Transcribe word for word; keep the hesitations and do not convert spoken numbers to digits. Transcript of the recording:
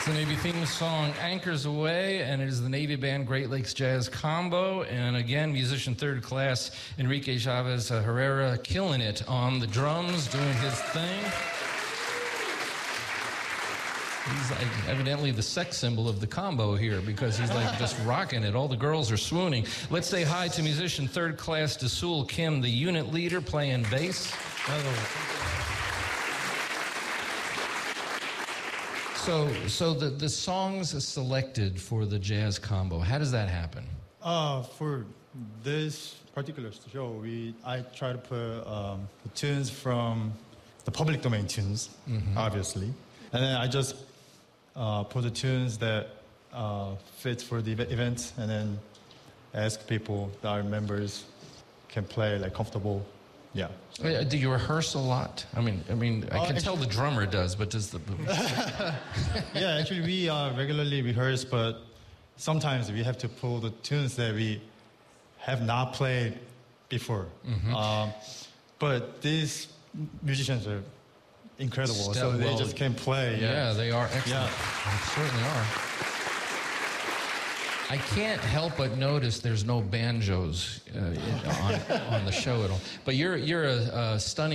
the Navy theme song, Anchors Away, and it is the Navy Band Great Lakes Jazz Combo. And again, musician third class Enrique Chavez uh, Herrera killing it on the drums, doing his thing. He's like evidently the sex symbol of the combo here because he's like just rocking it. All the girls are swooning. Let's say hi to musician third class Desul Kim, the unit leader, playing bass. Hello. So, so the, the songs selected for the jazz combo, how does that happen? Uh, for this particular show, we I try to put um, the tunes from the public domain tunes, mm-hmm. obviously, and then I just uh, put the tunes that uh, fit for the event, and then ask people that our members can play like comfortable. Yeah. So. Do you rehearse a lot? I mean, I mean, I can uh, tell the drummer does, but does the? Yeah, actually, we uh, regularly rehearse, but sometimes we have to pull the tunes that we have not played before. Mm-hmm. Um, but these musicians are incredible, Step so they well, just can play. Yeah, yeah, they are excellent. Yeah. They certainly are. I can't help but notice there's no banjos uh, on, on the show at all. But you're you're a, a stunning.